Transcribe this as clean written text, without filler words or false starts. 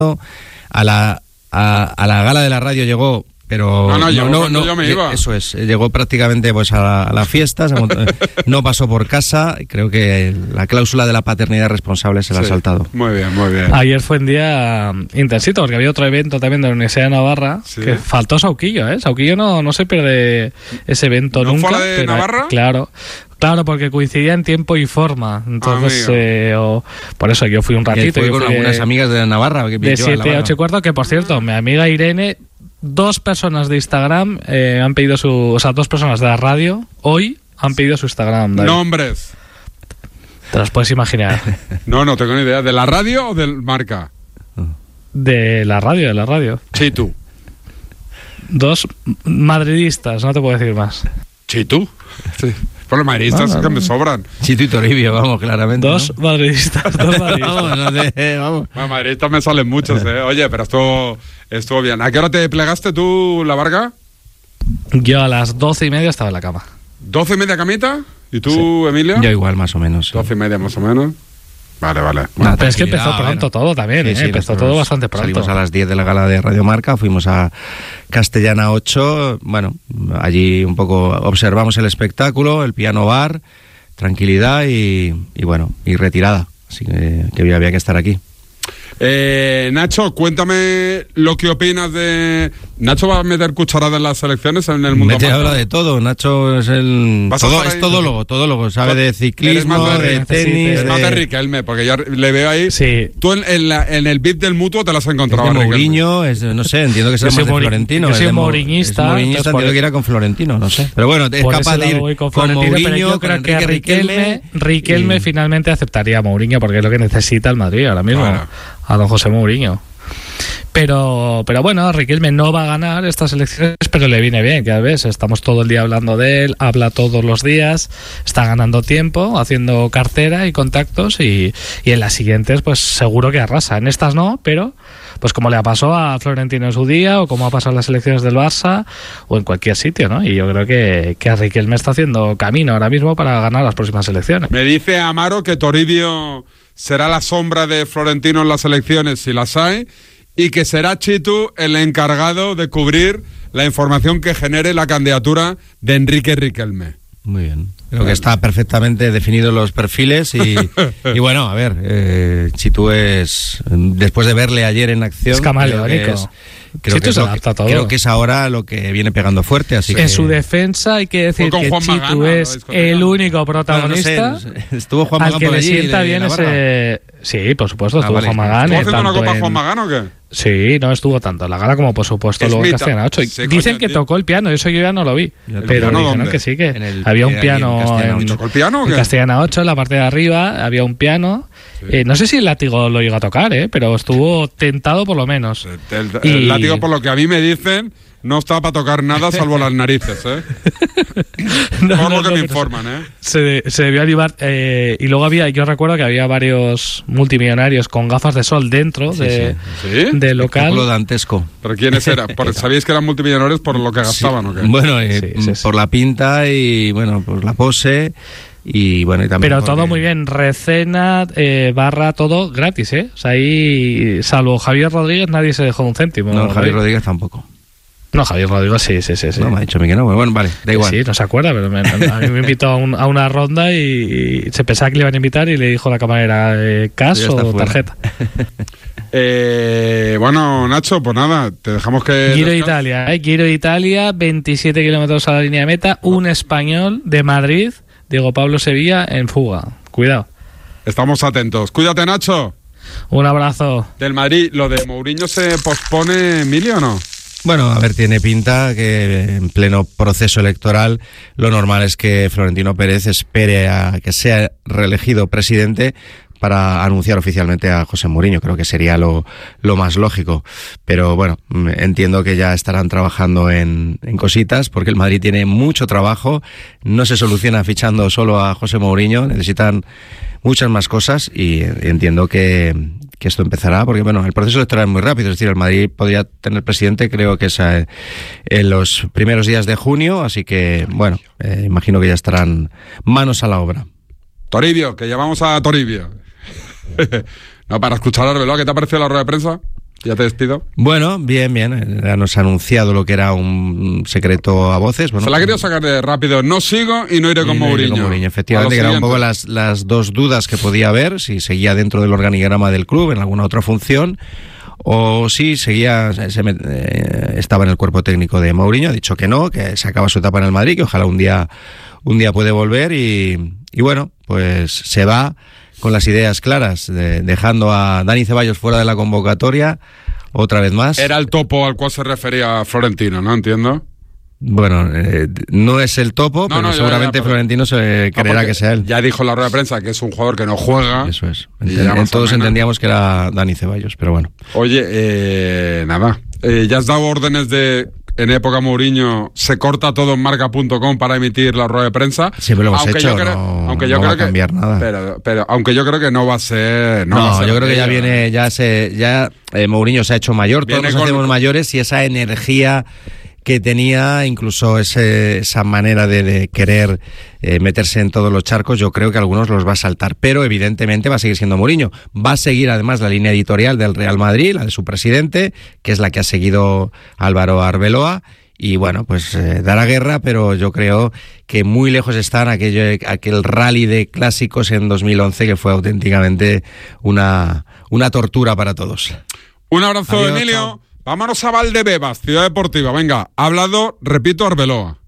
a la gala de la radio llegó, pero yo me iba. Eso es, llegó prácticamente pues a la fiesta, no pasó por casa. Creo que la cláusula de la paternidad responsable se la ha saltado. Muy bien, muy bien. Ayer fue un día intensito, porque había otro evento también de la Universidad de Navarra, que faltó Sauquillo, ¿eh? Sauquillo no se pierde ese evento nunca. ¿No fue de Navarra? Claro, porque coincidía en tiempo y forma. Entonces, por eso yo fui un ratito. Fui con algunas amigas de Navarra. De 7 a 8 y cuarto, que por cierto, mi amiga Irene, 2 personas de Instagram han pedido dos personas de la radio, hoy han pedido su Instagram. David. Nombres. Te los puedes imaginar. No tengo ni idea. ¿De la radio o del marca? De la radio. Chitu. 2 madridistas, no te puedo decir más. ¿Chitu? Sí. Por los madridistas que me sobran. Chitu y Toribio, vamos, claramente. 2 madridistas. Vamos. Bueno, madridistas me salen muchos, ¿eh? Oye, pero estuvo bien. ¿A qué hora te plegaste tú, la Varga? Yo a las 12:30 estaba en la cama. ¿12:30 camita? ¿Y tú, Emilio? Yo igual, más o menos. Sí. 12:30 más o menos. Vale. Bueno, pero es que empezó pronto todo también, sí, empezó todo bastante pronto. Salimos a las 10 de la gala de Radio Marca, fuimos a Castellana 8, bueno, allí un poco observamos el espectáculo, el piano bar, tranquilidad y retirada, así que había que estar aquí. Nacho, cuéntame lo que opinas de... ¿Nacho va a meter cucharadas en las elecciones en el mundo? Habla de todo. Nacho es todólogo, sabe de ciclismo, de tenis. Es más de Riquelme, porque yo le veo ahí. Sí. Tú en el beat del Mutuo te las has encontrado. Es de Mourinho, no sé, entiendo que será más de Florentino. Yo soy mouriñista. Entiendo que era con Florentino, no sé. Pero bueno, es capaz de ir con Mourinho, yo creo que Riquelme finalmente aceptaría a Mourinho, porque es lo que necesita el Madrid ahora mismo. Claro. A don José Mourinho. Pero bueno, Riquelme no va a ganar estas elecciones, pero le viene bien, que a veces estamos todo el día hablando de él, habla todos los días, está ganando tiempo, haciendo cartera y contactos, y en las siguientes pues seguro que arrasa. En estas no, pero pues como le pasó a Florentino en su día, o como ha pasado en las elecciones del Barça, o en cualquier sitio, ¿no? Y yo creo que a Riquelme está haciendo camino ahora mismo para ganar las próximas elecciones. Me dice Amaro que Toribio será la sombra de Florentino en las elecciones, si las hay, y que será Chitu el encargado de cubrir la información que genere la candidatura de Enrique Riquelme. Muy bien. Creo que está perfectamente definidos los perfiles y bueno, a ver, Chitu es, después de verle ayer en acción, es camaleónico. Creo que es ahora lo que viene pegando fuerte, así que... En su defensa hay que decir que Chitu Magana, es el único protagonista. Estuvo Juan Magán al que por le allí, sienta bien ese... Sí, por supuesto, estuvo Juan Magán. ¿Estuvo haciendo una copa Juan Magán o qué? Sí, no estuvo tanto en la gala como por supuesto luego en Castellana 8. Dicen que tocó el piano, eso yo ya no lo vi. Pero dijeron que sí, que había un piano ¿Tocó el piano o qué? En Castellana 8, en la parte de arriba, había un piano. Sí. No sé si el látigo lo llegó a tocar, pero estuvo tentado por lo menos. El látigo, por lo que a mí me dicen, no estaba para tocar nada salvo las narices, ¿eh? Por lo que me informan, ¿eh? Se debió animar. Y luego yo recuerdo que había varios multimillonarios con gafas de sol dentro del local. Dantesco. ¿Pero quiénes eran? ¿Sabíais que eran multimillonarios por lo que gastaban o qué? Bueno, por la pinta y bueno, por la pose. Y bueno, y también pero todo muy bien, recena, barra, todo gratis, ¿eh? O sea, ahí, salvo Javier Rodríguez, nadie se dejó un céntimo. No, Javier Rodríguez tampoco. No, Javier Rodríguez sí. No, me ha dicho a mí que no, bueno, vale, da igual. Sí, no se acuerda, pero a mí me invitó a una ronda y se pensaba que le iban a invitar y le dijo la camarera, ¿cash o tarjeta? Bueno, Nacho, pues nada, te dejamos que... Giro de Italia, 27 kilómetros a la línea de meta, un español de Madrid, Diego Pablo Sevilla, en fuga. Cuidado. Estamos atentos. Cuídate, Nacho. Un abrazo. Del Madrid, ¿lo de Mourinho se pospone, Emilio, o no? Bueno, a ver, tiene pinta que en pleno proceso electoral lo normal es que Florentino Pérez espere a que sea reelegido presidente para anunciar oficialmente a José Mourinho. Creo que sería lo más lógico. Pero bueno, entiendo que ya estarán trabajando en cositas, porque el Madrid tiene mucho trabajo. No se soluciona fichando solo a José Mourinho. Necesitan muchas más cosas y entiendo que esto empezará, porque bueno, el proceso electoral es muy rápido. Es decir, el Madrid podría tener presidente, creo que es en los primeros días de junio. Así que bueno, imagino que ya estarán manos a la obra. Toribio, que llamamos a Toribio. No, para escuchar a Arbeloa, ¿qué te ha parecido la rueda de prensa? Ya te despido. Bueno, bien. Ya nos ha anunciado lo que era un secreto a voces. Bueno, se la ha querido sacar de rápido. No sigo y no iré con Mourinho. Efectivamente, que eran un poco las dos dudas que podía haber, si seguía dentro del organigrama del club en alguna otra función, o si seguía, estaba en el cuerpo técnico de Mourinho. Ha dicho que no, que se acaba su etapa en el Madrid, que ojalá un día puede volver y bueno, pues se va con las ideas claras, dejando a Dani Ceballos fuera de la convocatoria otra vez más. Era el topo al cual se refería Florentino, ¿no? Entiendo. Bueno, no es el topo, pero seguramente Florentino se creerá que sea él. Ya dijo en la rueda de prensa que es un jugador que no juega. Eso es. Todos entendíamos que era Dani Ceballos, pero bueno. Oye, nada. Ya has dado órdenes de... En época Mourinho se corta todo en marca.com para emitir la rueda de prensa. Siempre lo hemos hecho, no va a cambiar nada. Pero aunque yo creo que no va a ser... yo creo que ya viene, Mourinho se ha hecho mayor, todos nos hacemos mayores y esa energía que tenía, incluso esa manera de querer meterse en todos los charcos, yo creo que algunos los va a saltar, pero evidentemente va a seguir siendo Mourinho. Va a seguir además la línea editorial del Real Madrid, la de su presidente, que es la que ha seguido Álvaro Arbeloa, y bueno, pues dará guerra, pero yo creo que muy lejos están aquel rally de clásicos en 2011 que fue auténticamente una tortura para todos. Un abrazo. Adiós, Emilio. Chao. Vámonos a Valdebebas, Ciudad Deportiva. Venga, ha hablado, repito, Arbeloa.